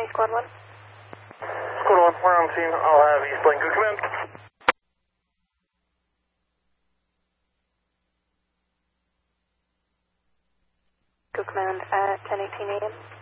Squad 1. Squad 1, we're on scene. I'll have East Lane. Good command. Go command at 10:18 a.m.